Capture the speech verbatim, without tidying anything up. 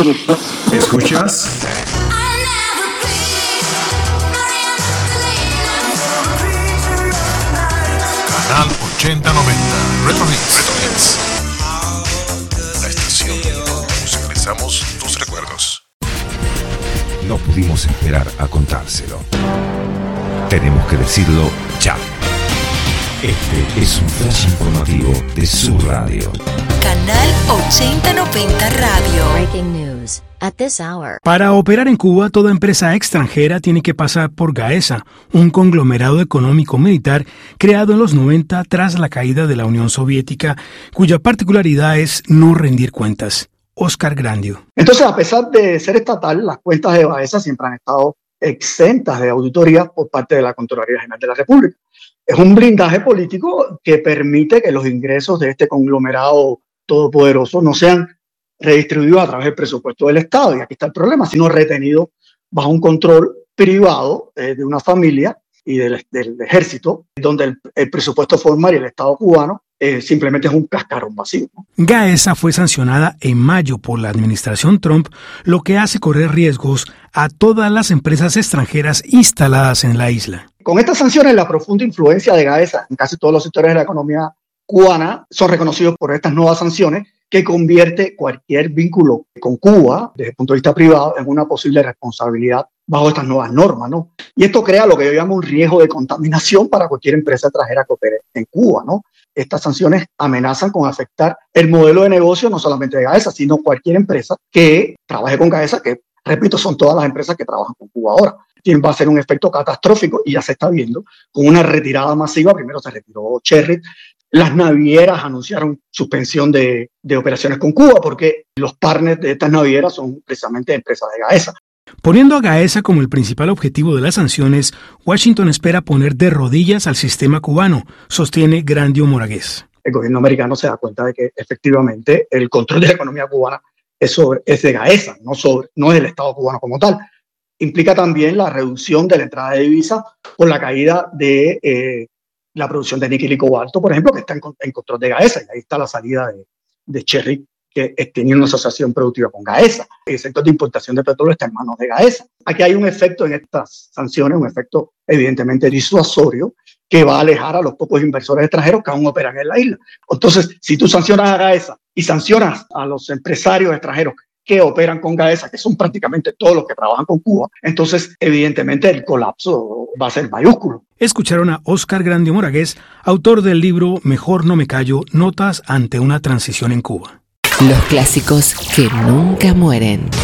¿Escuchas? Canal ochenta noventa Retro Hits. Retro Hits. La estación donde todos regresamos tus recuerdos. No pudimos esperar a contárselo. Tenemos que decirlo ya. Este es un flash informativo de su radio. Canal ochenta noventa Radio. Breaking news at this hour. Para operar en Cuba, toda empresa extranjera tiene que pasar por GAESA, un conglomerado económico militar creado en los noventa tras la caída de la Unión Soviética, cuya particularidad es no rendir cuentas. Oscar Grandio. Entonces, a pesar de ser estatal, las cuentas de GAESA siempre han estado exentas de auditoría por parte de la Contraloría General de la República. Es un blindaje político que permite que los ingresos de este conglomerado todopoderoso no sean redistribuidos a través del presupuesto del Estado, y aquí está el problema, sino retenidos bajo un control privado eh, de una familia y del, del ejército, donde el, el presupuesto formal y el Estado cubano eh, simplemente es un cascarón vacío. GAESA fue sancionada en mayo por la administración Trump, lo que hace correr riesgos a todas las empresas extranjeras instaladas en la isla. Con estas sanciones, la profunda influencia de GAESA en casi todos los sectores de la economía cubana son reconocidos por estas nuevas sanciones, que convierte cualquier vínculo con Cuba, desde el punto de vista privado, en una posible responsabilidad bajo estas nuevas normas, ¿no? Y esto crea lo que yo llamo un riesgo de contaminación para cualquier empresa extranjera que opere en Cuba, ¿no? Estas sanciones amenazan con afectar el modelo de negocio no solamente de GAESA, sino cualquier empresa que trabaje con GAESA, que, repito, son todas las empresas que trabajan con Cuba ahora. Va a ser un efecto catastrófico y ya se está viendo con una retirada masiva. Primero se retiró Cherry. Las navieras anunciaron suspensión de, de operaciones con Cuba porque los partners de estas navieras son precisamente empresas de GAESA. Poniendo a GAESA como el principal objetivo de las sanciones, Washington espera poner de rodillas al sistema cubano, sostiene Grandio Moragués. El gobierno americano se da cuenta de que efectivamente el control de la economía cubana es, sobre, es de GAESA, no, sobre, no es del Estado cubano como tal. Implica también la reducción de la entrada de divisas por la caída de eh, la producción de níquel y cobalto, por ejemplo, que está en, en control de GAESA. Y ahí está la salida de, de Cherry, que tenía una asociación productiva con GAESA. El sector de importación de petróleo está en manos de GAESA. Aquí hay un efecto en estas sanciones, un efecto evidentemente disuasorio, que va a alejar a los pocos inversores extranjeros que aún operan en la isla. Entonces, si tú sancionas a GAESA y sancionas a los empresarios extranjeros que operan con GAESA, que son prácticamente todos los que trabajan con Cuba, entonces evidentemente el colapso va a ser mayúsculo. Escucharon a Oscar Grandio Moragués, autor del libro Mejor no me callo, notas ante una transición en Cuba. Los clásicos que nunca mueren.